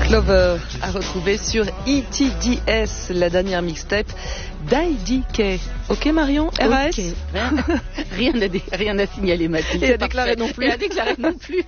Clover à retrouver sur ETDS, la dernière mixtape d'IDK. Ok Marion, RAS okay. Rien à signaler Mathilde. Et à déclarer non plus. Et à déclarer non plus.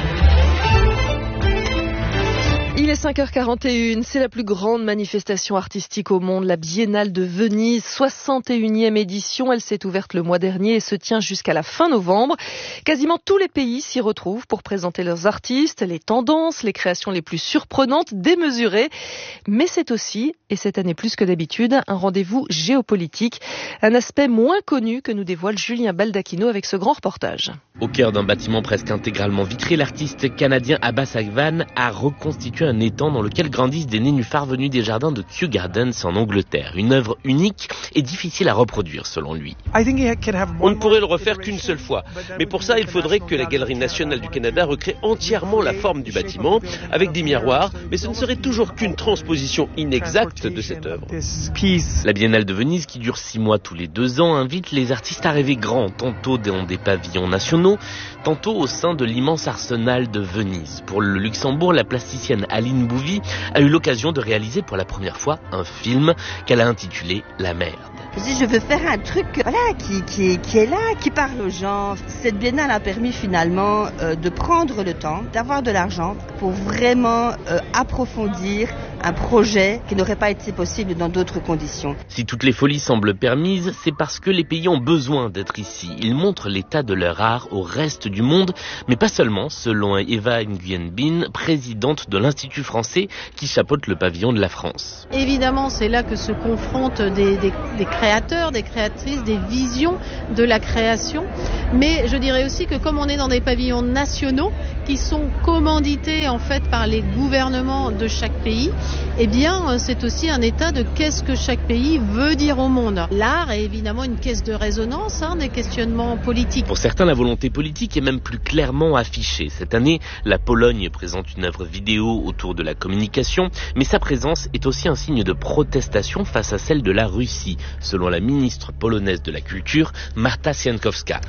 Il est 5h41, c'est la plus grande manifestation artistique au monde, la Biennale de Venise, 61e édition. Elle s'est ouverte le mois dernier et se tient jusqu'à la fin novembre. Quasiment tous les pays s'y retrouvent pour présenter leurs artistes, les tendances, les créations les plus surprenantes, démesurées. Mais c'est aussi, et cette année plus que d'habitude, un rendez-vous géopolitique, un aspect moins connu que nous dévoile Julien Baldacchino avec ce grand reportage. Au cœur d'un bâtiment presque intégralement vitré, l'artiste canadien Abbas Agvan a reconstitué un étang dans lequel grandissent des nénuphars venus des jardins de Kew Gardens en Angleterre. Une œuvre unique et difficile à reproduire selon lui. On ne pourrait le refaire qu'une seule fois. Mais pour ça, il faudrait que la Galerie nationale du Canada recrée entièrement la forme du bâtiment avec des miroirs, mais ce ne serait toujours qu'une transposition inexacte de cette œuvre. La Biennale de Venise, qui dure 6 mois tous les 2 ans, invite les artistes à rêver grand, tantôt dans des pavillons nationaux, tantôt au sein de l'immense arsenal de Venise. Pour le Luxembourg, la plasticienne Aline Bouvy a eu l'occasion de réaliser pour la première fois un film qu'elle a intitulé La Merde. Je veux faire un truc qui est là, qui parle aux gens. Cette biennale a permis finalement de prendre le temps, d'avoir de l'argent pour vraiment approfondir un projet qui n'aurait pas été possible dans d'autres conditions. Si toutes les folies semblent permises, c'est parce que les pays ont besoin d'être ici. Ils montrent l'état de leur art au reste du monde, mais pas seulement, selon Eva Nguyen Bin, présidente de l'Institut français qui chapeaute le pavillon de la France. Évidemment, c'est là que se confrontent des créateurs, des créatrices, des visions de la création. Mais je dirais aussi que comme on est dans des pavillons nationaux qui sont commandités en fait par les gouvernements de chaque pays, eh bien c'est aussi un état de qu'est-ce que chaque pays veut dire au monde. L'art est évidemment une caisse de résonance des questionnements politiques. Pour certains, la volonté politique est même plus clairement affichée. Cette année, la Pologne présente une œuvre vidéo autour de la communication, mais sa présence est aussi un signe de protestation face à celle de la Russie, selon la ministre polonaise de la Culture, Marta Siankowska.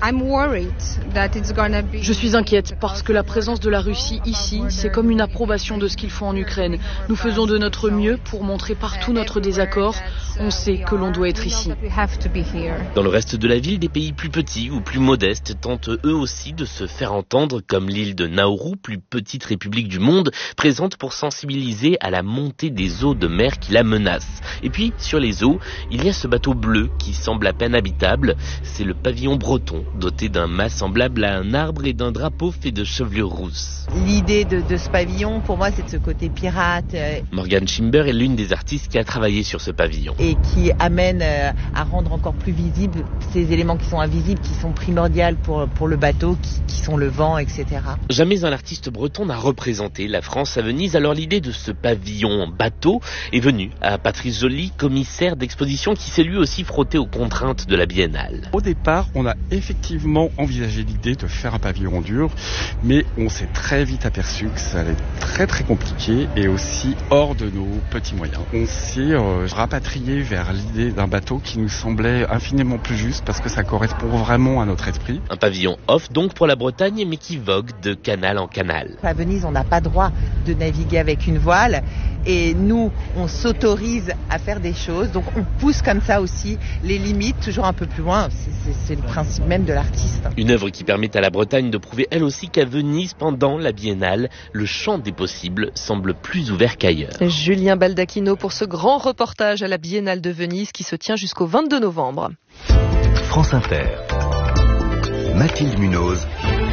Je suis inquiète parce que la présence de la Russie ici, c'est comme une approbation de ce qu'ils font en Ukraine. Nous faisons de notre mieux pour montrer partout notre désaccord. On sait que l'on doit être ici. Dans le reste de la ville, des pays plus petits ou plus modestes tentent eux aussi de se faire entendre, comme l'île de Nauru, plus petite république du monde, présente pour sensibiliser à la montée des eaux de mer qui la menacent. Et puis, sur les eaux, il y a ce bateau bleu qui semble à peine habitable. C'est le pavillon breton, doté d'un mât semblable à un arbre et d'un drapeau fait de chevelure rousse. L'idée de ce pavillon, pour moi, c'est de ce côté pirate. Morgane Schimber est l'une des artistes qui a travaillé sur ce pavillon. Et qui amène à rendre encore plus visibles ces éléments qui sont invisibles, qui sont primordiaux pour le bateau, qui sont le vent, etc. Jamais un artiste breton n'a représenté la France à Venise, alors l'idée de ce pavillon bateau est venue à Patrice Joly, commissaire d'exposition qui s'est lui aussi frotté aux contraintes de la Biennale. Au départ, on a effectivement envisagé l'idée de faire un pavillon dur, mais on s'est très vite aperçu que ça allait être très très compliqué et aussi hors de nos petits moyens. On s'est rapatrié vers l'idée d'un bateau qui nous semblait infiniment plus juste parce que ça correspond vraiment à notre esprit. Un pavillon off donc pour la Bretagne, mais qui vogue de canal en canal. À Venise, on n'a pas droit de naviguer avec une voile et nous, on s'autorise à faire des choses. Donc on pousse comme ça aussi les limites, toujours un peu plus loin. C'est le principe même de l'artiste. Une œuvre qui permet à la Bretagne de prouver elle aussi qu'à Venise, pendant la Biennale, le champ des possibles semble plus ouvert qu'ailleurs. Julien Baldacchino pour ce grand reportage à la Biennale de Venise qui se tient jusqu'au 22 novembre. France Inter. Mathilde Munoz.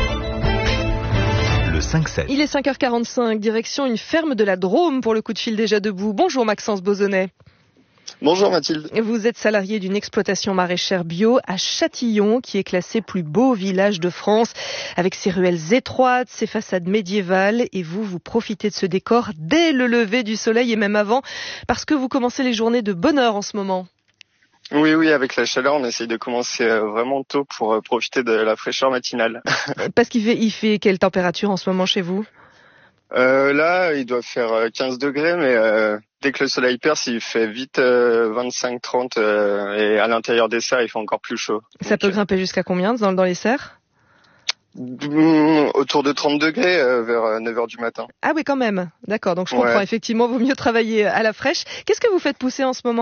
Le 5-7. Il est 5h45, direction une ferme de la Drôme pour le coup de fil déjà debout. Bonjour Maxence Bozonnet. Bonjour Mathilde. Vous êtes salarié d'une exploitation maraîchère bio à Châtillon, qui est classé plus beau village de France, avec ses ruelles étroites, ses façades médiévales, et vous profitez de ce décor dès le lever du soleil et même avant, parce que vous commencez les journées de bonne heure en ce moment. Oui, avec la chaleur, on essaye de commencer vraiment tôt pour profiter de la fraîcheur matinale. Parce qu'il fait quelle température en ce moment chez vous ? Là, il doit faire 15 degrés, mais dès que le soleil perce, il fait vite 25-30 et à l'intérieur des serres, il fait encore plus chaud. Ça peut grimper jusqu'à combien dans les serres ? Autour de 30 degrés vers 9h du matin. Ah oui, quand même. D'accord, donc je comprends. Effectivement, vaut mieux travailler à la fraîche. Qu'est-ce que vous faites pousser en ce moment ?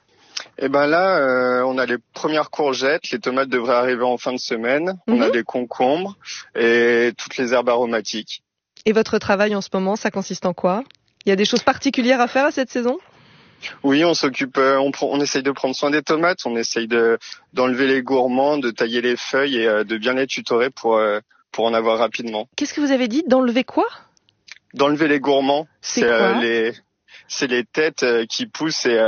Eh ben là, on a les premières courgettes, les tomates devraient arriver en fin de semaine, on a des concombres et toutes les herbes aromatiques. Et votre travail en ce moment, ça consiste en quoi ? Il y a des choses particulières à faire à cette saison ? Oui, on s'occupe, on essaye de prendre soin des tomates, on essaye d'enlever les gourmands, de tailler les feuilles et de bien les tutorer pour en avoir rapidement. Qu'est-ce que vous avez dit ? D'enlever quoi ? D'enlever les gourmands. C'est quoi ? C'est les têtes qui poussent et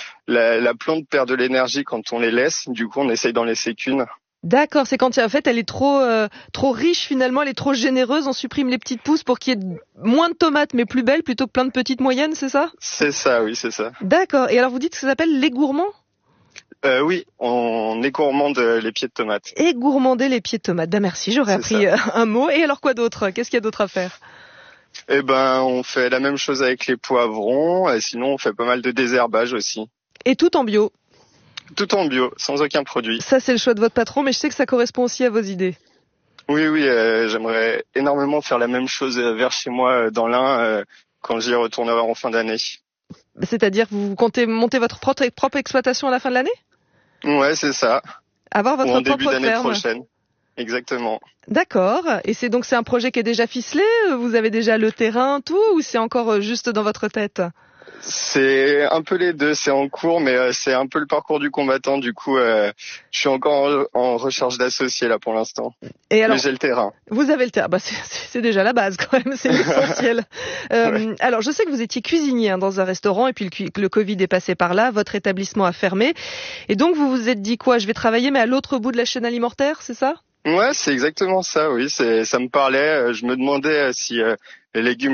la plante perd de l'énergie quand on les laisse. Du coup, on essaye d'en laisser qu'une. D'accord, c'est quand en fait elle est trop riche finalement, elle est trop généreuse, on supprime les petites pousses pour qu'il y ait moins de tomates mais plus belles plutôt que plein de petites moyennes, c'est ça ? C'est ça, oui, c'est ça. D'accord, et alors vous dites que ça s'appelle les gourmands ? Oui, on égourmande les pieds de tomates. Égourmander les pieds de tomates, ben merci, j'aurais appris un mot. Et alors quoi d'autre ? Qu'est-ce qu'il y a d'autre à faire ? Eh ben, on fait la même chose avec les poivrons, et sinon on fait pas mal de désherbage aussi. Et tout en bio ? Tout en bio, sans aucun produit. Ça, c'est le choix de votre patron, mais je sais que ça correspond aussi à vos idées. Oui, j'aimerais énormément faire la même chose vers chez moi dans l'Ain quand j'y retournerai en fin d'année. C'est-à-dire, vous comptez monter votre propre exploitation à la fin de l'année ? Ouais, c'est ça. Avoir votre ou en propre début d'année ferme. prochaine. Exactement. D'accord. Et c'est un projet qui est déjà ficelé ? Vous avez déjà le terrain, tout, ou c'est encore juste dans votre tête ? C'est un peu les deux, c'est en cours, mais c'est un peu le parcours du combattant. Du coup, je suis encore en recherche d'associés là pour l'instant. Et alors, mais j'ai le terrain. Vous avez le terrain. Bah, c'est déjà la base quand même, c'est l'essentiel. Alors, je sais que vous étiez cuisinier dans un restaurant et puis le Covid est passé par là. Votre établissement a fermé. Et donc, vous vous êtes dit quoi ? Je vais travailler, mais à l'autre bout de la chaîne alimentaire, c'est ça ? Ouais, c'est exactement ça, oui. Ça me parlait. Je me demandais si les légumes